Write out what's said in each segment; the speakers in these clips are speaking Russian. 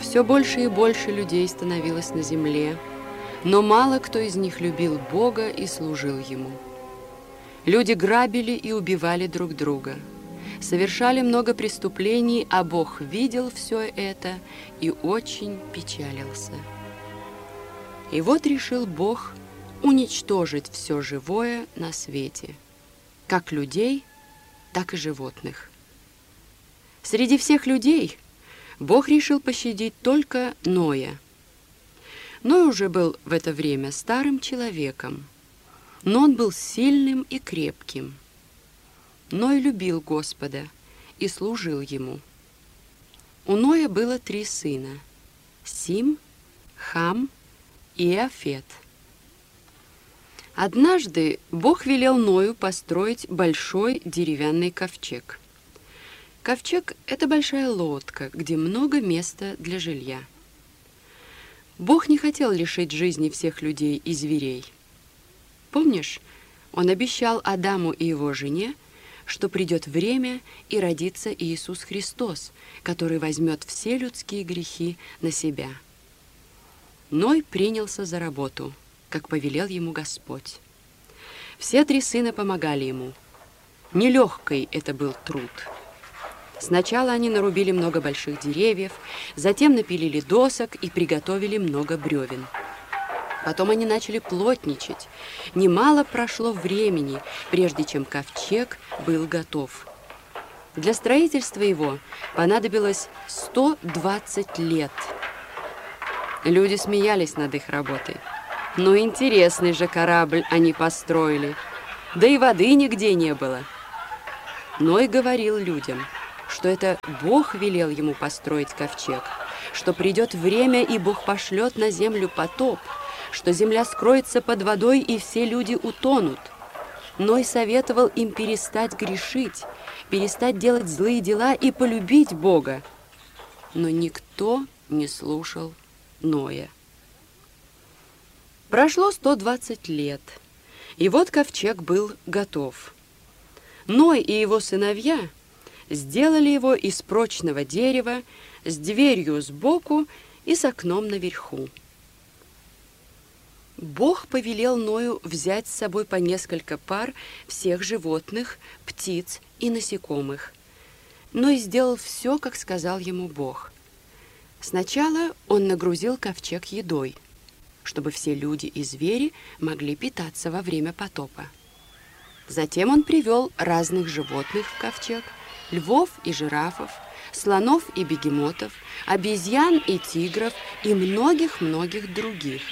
Все больше и больше людей становилось на земле, но мало кто из них любил Бога и служил Ему. Люди грабили и убивали друг друга, совершали много преступлений, а Бог видел все это и очень печалился. И вот решил Бог уничтожить все живое на свете, как людей, так и животных. Среди всех людей Бог решил пощадить только Ноя. Ной уже был в это время старым человеком, но он был сильным и крепким. Ной любил Господа и служил Ему. У Ноя было 3 сына – Сим, Хам и Иафет. Однажды Бог велел Ною построить большой деревянный ковчег. Ковчег – это большая лодка, где много места для жилья. Бог не хотел лишить жизни всех людей и зверей. Помнишь, Он обещал Адаму и его жене, что придет время и родится Иисус Христос, который возьмет все людские грехи на себя. Ной принялся за работу, как повелел ему Господь. Все 3 сына помогали ему. Нелегкий это был труд. Сначала они нарубили много больших деревьев, затем напилили досок и приготовили много бревен. Потом они начали плотничать. Немало прошло времени, прежде чем ковчег был готов. Для строительства его понадобилось 120 лет. Люди смеялись над их работой. Но интересный же корабль они построили, да и воды нигде не было. Ной говорил людям, что это Бог велел ему построить ковчег, что придет время, и Бог пошлет на землю потоп, что земля скроется под водой, и все люди утонут. Ной советовал им перестать грешить, перестать делать злые дела и полюбить Бога. Но никто не слушал Ноя. Прошло 120 лет, и вот ковчег был готов. Ной и его сыновья сделали его из прочного дерева, с дверью сбоку и с окном наверху. Бог повелел Ною взять с собой по несколько пар всех животных, птиц и насекомых. Ной сделал все, как сказал ему Бог. Сначала он нагрузил ковчег едой, чтобы все люди и звери могли питаться во время потопа. Затем он привел разных животных в ковчег, львов и жирафов, слонов и бегемотов, обезьян и тигров и многих-многих других.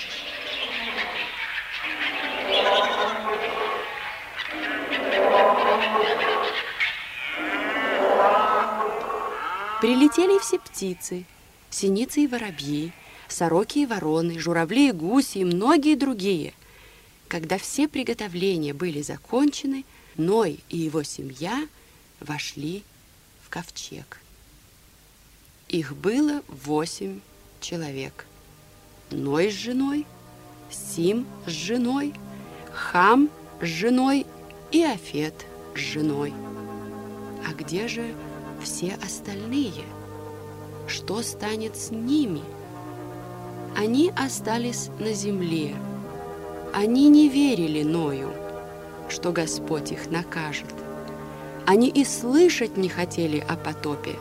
Прилетели все птицы, синицы и воробьи, сороки и вороны, журавли и гуси и многие другие. Когда все приготовления были закончены, Ной и его семья вошли в ковчег. Их было 8 человек. Ной с женой, Сим с женой, Хам с женой и Иафет с женой. А где же все остальные? Что станет с ними? Они остались на земле. Они не верили Ною, что Господь их накажет. Они и слышать не хотели о потопе.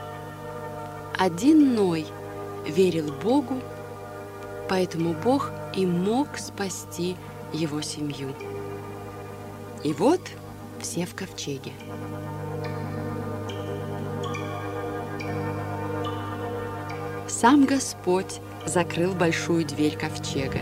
Один Ной верил Богу, поэтому Бог и мог спасти его семью. И вот все в ковчеге. Сам Господь закрыл большую дверь ковчега.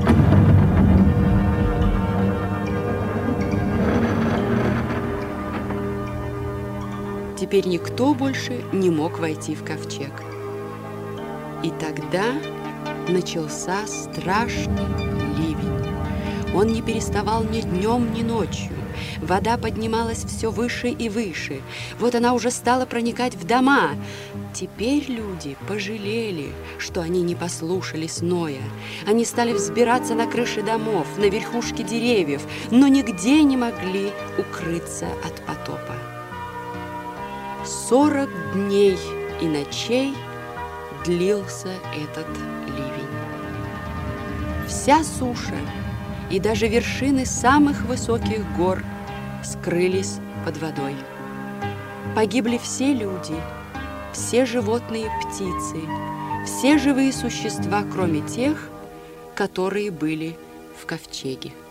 Теперь никто больше не мог войти в ковчег. И тогда начался страшный ливень. Он не переставал ни днем, ни ночью. Вода поднималась все выше и выше. Вот она уже стала проникать в дома. Теперь люди пожалели, что они не послушались Ноя. Они стали взбираться на крыши домов, на верхушки деревьев, но нигде не могли укрыться от потопа. 40 дней и ночей длился этот ливень. Вся суша и даже вершины самых высоких гор скрылись под водой. Погибли все люди, все животные и птицы, все живые существа, кроме тех, которые были в ковчеге.